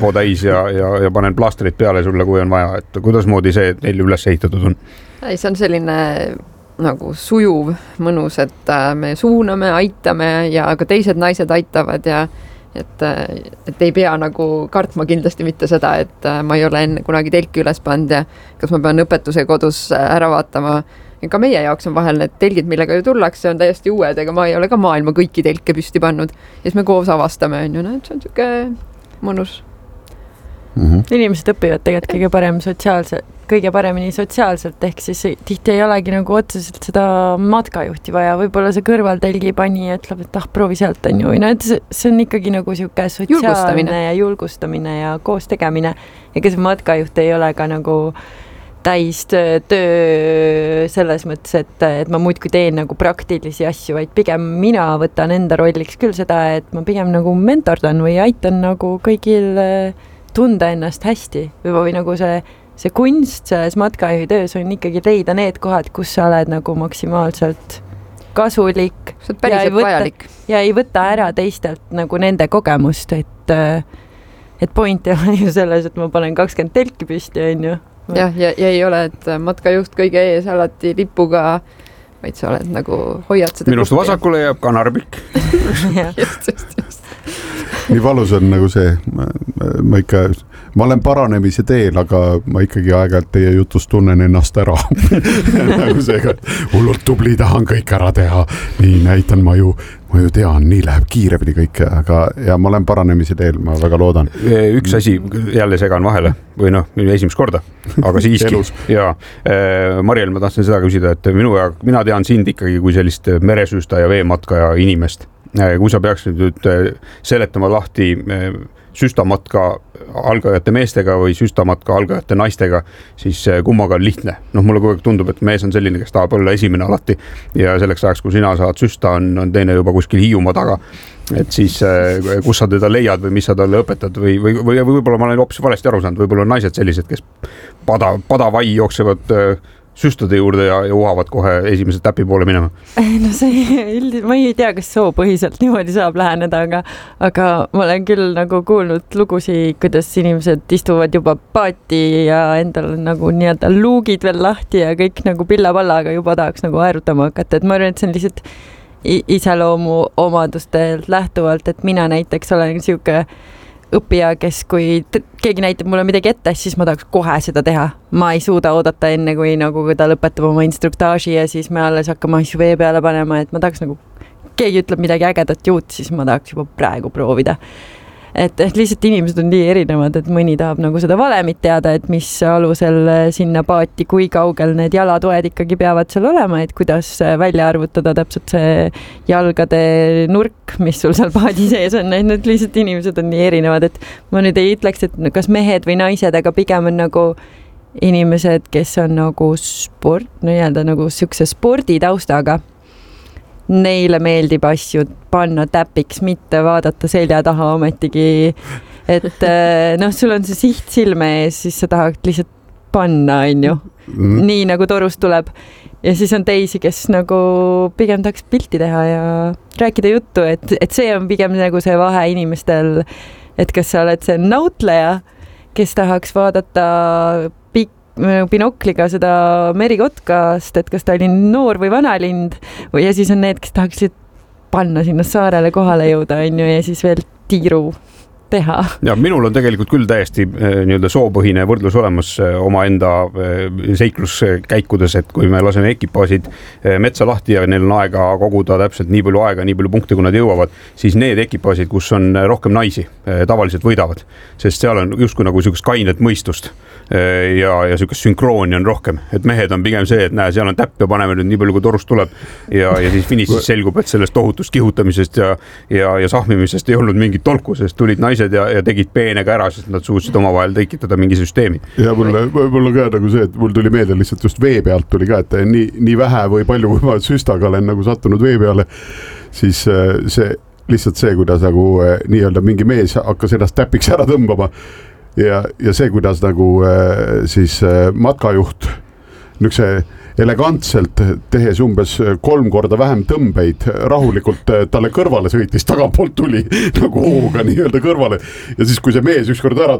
täis ja panen plaastrid peale sulle, kui on vaja, et kuidas moodi see neil üles ehitatud on? Ei, see on selline nagu sujuv, mõnus, et me suuname, aitame ja ka teised naised aitavad ja et ei pea nagu kartma kindlasti mitte seda, et ma ei ole enne kunagi telki üles pannud ja kas ma pean õpetuse kodus ära vaatama. Ja ka meie jaoks on vahel need telgid, millega ju tullakse, on täiesti uued, ega ma ei ole ka maailma kõiki telke püsti pannud. Ja siis me koos avastame, on ju, see on siuke mõnus. Inimesed õpivad tegelikult kõige paremini sotsiaalselt, ehk siis tihti ei olegi nagu otseselt seda matkajuhti vaja, võib-olla see kõrvaltelgi pani ja ütleb, et proovi sealt on ju, et see on ikkagi nagu siuke sotsiaalne ja julgustamine ja koos tegemine, ega see matkajuht ei ole ka nagu täis töö selles mõttes, et ma muudkui teen nagu praktilisi asju, vaid pigem mina võtan enda rolliks küll seda, et ma pigem nagu mentordan või aitan nagu kõigil tunda ennast hästi või nagu see kunst selles matkajuhi töös on ikkagi leida need kohad, kus sa oled nagu maksimaalselt kasulik ja ei võta ära teistelt nagu nende kogemust, et point ei ole ju selles, et ma panen 20 telki püsti, on ju. Ja ei ole, et matkajuht kõige ees alati lipuga, vaid sa oled nagu hoiad seda. Minust vasakule jääb kanarbik. Just. Nii valus on nagu see, ma olen paranemise teel, aga ma ikkagi aeg-ajalt teie jutust tunnen ennast ära. Nagu seega, hullult tubli, tahan kõik ära teha. Nii näitan ma ju tean, nii läheb kiiremini kõik, ja ma olen paranemise teel, ma väga loodan. Üks asi, jälle segan vahele, või esimest korda, aga siiski. Ja Mariel, ma tahtsin seda küsida, et mina tean sind ikkagi kui sellist meresüüsta ja veematka ja inimest. Kui sa peaksid nüüd seletama lahti süstamatka algajate meestega või süstamatka algajate naistega, siis kummaga on lihtne. Mulle kogu aeg tundub, et mees on selline, kes tahab olla esimene alati ja selleks ajaks, kui sina saad süsta, on teine juba kuskil Hiiumaa taga. Et siis kus sa teda leiad või mis sa talle õpetad või võib-olla ma olen hoopis valesti aru saanud, võib-olla on naised sellised, kes padavai jooksevad süstade juurde ja uhavad kohe esimese täpi poole minema. Ma ei tea, kas soopõhiselt niimoodi saab läheneda, aga ma olen küll nagu kuulnud lugusi, kuidas inimesed istuvad juba paati ja endal on nagu nii-öelda luugid veel lahti ja kõik nagu pilla-pallaga juba tahaks nagu aerutama hakata. Et ma arvan, et see on lihtsalt iseloomu omadustelt lähtuvalt, et mina näiteks olen siuke õppija, kes kui keegi näitab mulle midagi ette, siis ma tahaks kohe seda teha. Ma ei suuda oodata enne, kui nagu ta lõpetab oma instruktaaži ja siis me alles hakkame asju vee peale panema, et ma tahaks nagu keegi ütleb midagi ägedat juut, siis ma tahaks juba praegu proovida. Et lihtsalt inimesed on nii erinevad, et mõni tahab nagu seda valemit teada, et mis alusel sinna paati, kui kaugel need jalatoed ikkagi peavad seal olema, et kuidas välja arvutada täpselt see jalgade nurk, mis sul seal paadi sees on, et need lihtsalt inimesed on nii erinevad, et ma nüüd ei ütleks, et kas mehed või naised, aga pigem on nagu inimesed, kes on nagu nagu siukse sporditaustaga. Neile meeldib asju panna täpiks, mitte vaadata selja taha ometigi, et sul on see siht silme ees, siis sa tahad lihtsalt panna, on ju, nii nagu torust tuleb. Ja siis on teisi, kes nagu pigem tahaks pilti teha ja rääkida juttu, et see on pigem nagu see vahe inimestel, et kas sa oled see nautleja, kes tahaks vaadata binokliga seda merikotkast, et kas ta oli noor või vanalind või ja siis on need, kes tahaksid panna sinna saarele kohale jõuda, on ju, ja siis veel tiiru teha. Ja minul on tegelikult küll täiesti nii-öelda soopõhine võrdlus olemas oma enda seikluskäikudes, et kui me laseme ekipaasid metsa lahti ja neil on aega koguda täpselt nii palju aega, nii palju punkte, kui nad jõuavad, siis need ekipaasid, kus on rohkem naisi, tavaliselt võidavad, sest seal on justkui nagu siukest kainet mõistust ja siukest sünkrooni on rohkem, et mehed on pigem see, et näe, seal on täpp ja paneme nüüd nii palju, kui torust tuleb ja siis finišis selgub, et sellest tohutust kihutamisest ja sahmimisest ei olnud mingit tolku, sest tulid naised ja tegid peenega ära, sest nad suutsid omavahel tekitada mingi süsteemi. Ja mulle ka nagu see, et mul tuli meelde lihtsalt just vee pealt tuli ka, et nii vähe või palju, kui ma süstaga olen nagu sattunud vee peale, siis see lihtsalt see, kuidas nagu nii-öelda mingi mees hakkas ennast täpiks ära tõmbama ja see, kuidas nagu siis matkajuht niisuguse elegantselt tehes umbes 3 korda vähem tõmbeid, rahulikult talle kõrvale sõitis, tagantpoolt tuli nagu hooga nii-öelda kõrvale ja siis, kui see mees ükskord ära